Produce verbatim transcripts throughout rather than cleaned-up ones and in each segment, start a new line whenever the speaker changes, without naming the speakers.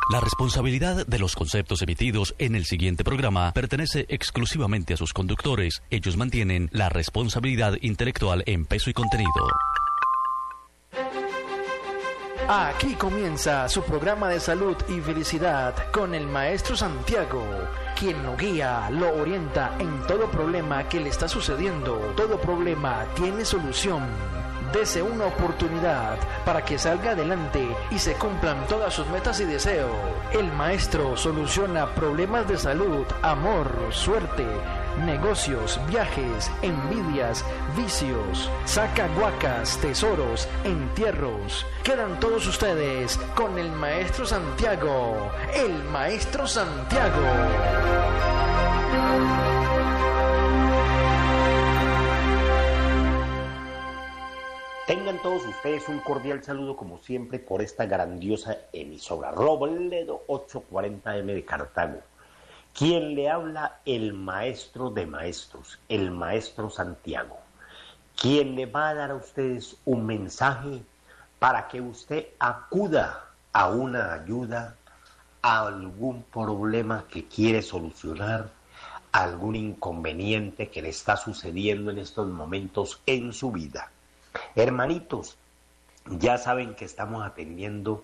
La responsabilidad de los conceptos emitidos en el siguiente programa pertenece exclusivamente a sus conductores. Ellos mantienen la responsabilidad intelectual en peso y contenido.
Aquí comienza su programa de salud y felicidad con el maestro Santiago, quien lo guía, lo orienta en todo problema que le está sucediendo. Todo problema tiene solución. Dese una oportunidad para que salga adelante y se cumplan todas sus metas y deseos. El maestro soluciona problemas de salud, amor, suerte, negocios, viajes, envidias, vicios, saca guacas, tesoros, entierros. Quedan todos ustedes con el maestro Santiago, el maestro Santiago.
Tengan todos ustedes un cordial saludo como siempre por esta grandiosa emisora Robledo ochocientos cuarenta eme de Cartago. Quien le habla, el maestro de maestros, el maestro Santiago, quien le va a dar a ustedes un mensaje para que usted acuda a una ayuda, a algún problema que quiere solucionar, algún inconveniente que le está sucediendo en estos momentos en su vida. Hermanitos, ya saben que estamos atendiendo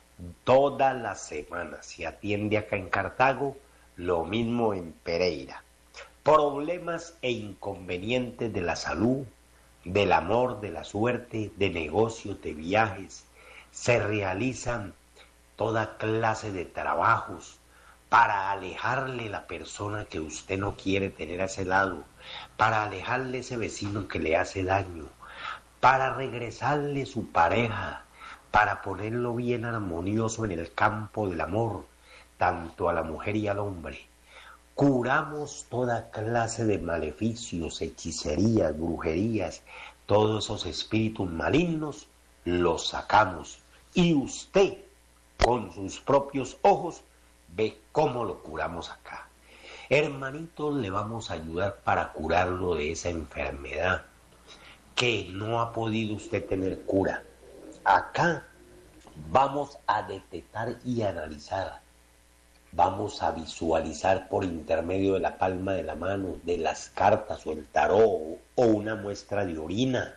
todas las semanas. Se atiende acá en Cartago, lo mismo en Pereira. Problemas e inconvenientes de la salud, del amor, de la suerte, de negocios, de viajes. Se realizan toda clase de trabajos para alejarle la persona que usted no quiere tener a ese lado, para alejarle ese vecino que le hace daño, para regresarle su pareja, para ponerlo bien armonioso en el campo del amor, tanto a la mujer y al hombre. Curamos toda clase de maleficios, hechicerías, brujerías, todos esos espíritus malignos, los sacamos. Y usted, con sus propios ojos, ve cómo lo curamos acá. Hermanitos, le vamos a ayudar para curarlo de esa enfermedad que no ha podido usted tener cura. Acá vamos a detectar y analizar, vamos a visualizar por intermedio de la palma de la mano, de las cartas o el tarot o una muestra de orina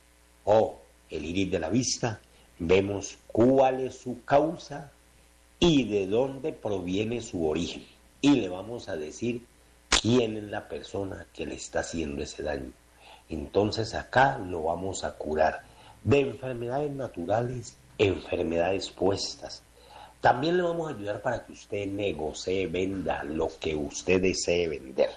o el iris de la vista, vemos cuál es su causa y de dónde proviene su origen. Y le vamos a decir quién es la persona que le está haciendo ese daño. Entonces acá lo vamos a curar de enfermedades naturales, enfermedades puestas. También le vamos a ayudar para que usted negocie, venda lo que usted desee vender.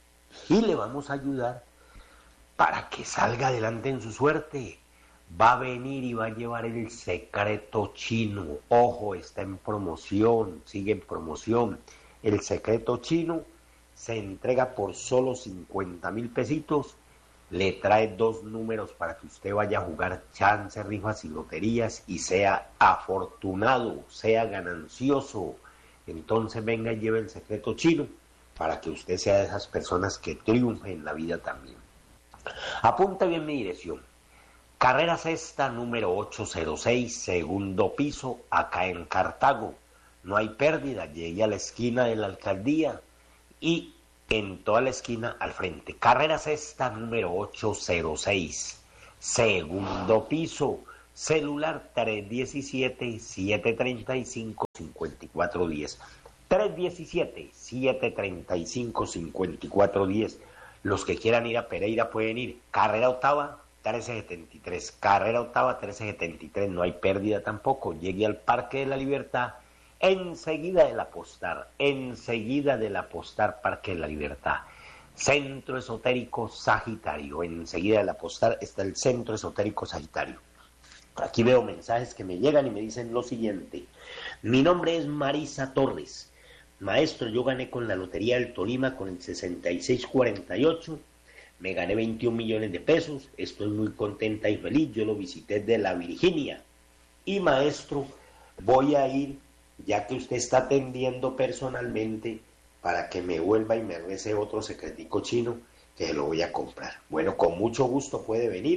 Y le vamos a ayudar para que salga adelante en su suerte. Va a venir y va a llevar el secreto chino. Ojo, está en promoción, sigue en promoción. El secreto chino se entrega por solo cincuenta mil pesitos. Le trae dos números para que usted vaya a jugar chance, rifas y loterías y sea afortunado, sea ganancioso. Entonces venga y lleve el secreto chino para que usted sea de esas personas que triunfen en la vida también. Apunte bien mi dirección. Carrera Sexta, número ochocientos seis, segundo piso, acá en Cartago. No hay pérdida, llegue a la esquina de la alcaldía y en toda la esquina al frente. Carrera Sexta, número ochocientos seis, segundo piso, celular tres uno siete, siete tres cinco, cinco cuatro uno cero. tres uno siete, siete tres cinco, cinco cuatro uno cero. Los que quieran ir a Pereira pueden ir. Carrera Octava, trece setenta y tres. Carrera Octava, trece setenta y tres. No hay pérdida tampoco. Llegue al Parque de la Libertad. Enseguida del Apostar, enseguida del Apostar, Parque de la Libertad. Centro Esotérico Sagitario, enseguida del Apostar está el Centro Esotérico Sagitario. Aquí veo mensajes que me llegan y me dicen lo siguiente. Mi nombre es Marisa Torres. Maestro, yo gané con la Lotería del Tolima con el sesenta y seis cuarenta y ocho. Me gané veintiún millones de pesos. Estoy muy contenta y feliz. Yo lo visité de la Virginia. Y maestro, voy a ir, ya que usted está atendiendo personalmente, para que me vuelva y me rece otro secretico chino que lo voy a comprar. Bueno, con mucho gusto puede venir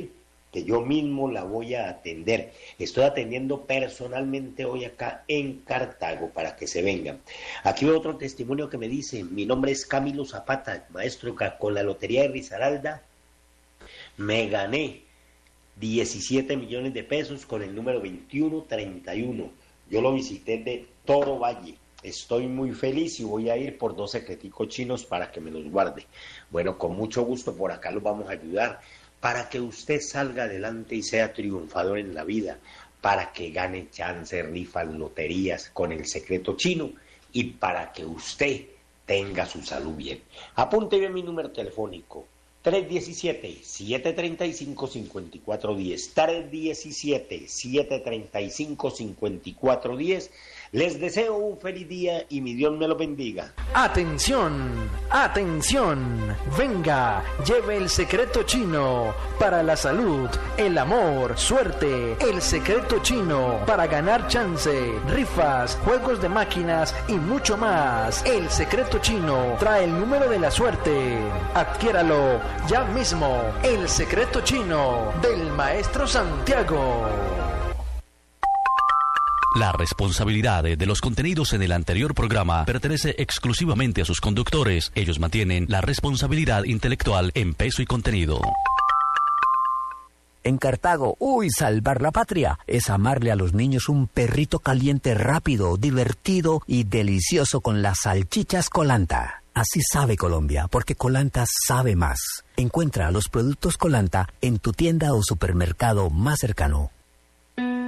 que yo mismo la voy a atender. Estoy atendiendo personalmente hoy acá en Cartago para que se vengan. Aquí veo otro testimonio que me dice: mi nombre es Camilo Zapata, maestro, con la lotería de Risaralda me gané diecisiete millones de pesos con el número veintiuno treinta y uno. Yo lo visité de Toro Valle. Estoy muy feliz y voy a ir por dos secreticos chinos para que me los guarde. Bueno, con mucho gusto, por acá los vamos a ayudar para que usted salga adelante y sea triunfador en la vida, para que gane chance, rifas, loterías con el secreto chino y para que usted tenga su salud bien. Apunte bien mi número telefónico: tres uno siete, siete tres cinco, cinco cuatro uno cero, tres uno siete, siete tres cinco, cinco cuatro uno cero. Les deseo un feliz día y mi Dios me lo bendiga.
Atención, atención, venga, lleve el secreto chino para la salud, el amor, suerte, el secreto chino para ganar chance, rifas, juegos de máquinas y mucho más. El secreto chino trae el número de la suerte. Adquiéralo ya mismo. El secreto chino del Maestro Santiago.
La responsabilidad de los contenidos en el anterior programa pertenece exclusivamente a sus conductores. Ellos mantienen la responsabilidad intelectual en peso y contenido.
En Cartago, uy, salvar la patria es amarle a los niños un perrito caliente rápido, divertido y delicioso con las salchichas Colanta. Así sabe Colombia, porque Colanta sabe más. Encuentra los productos Colanta en tu tienda o supermercado más cercano.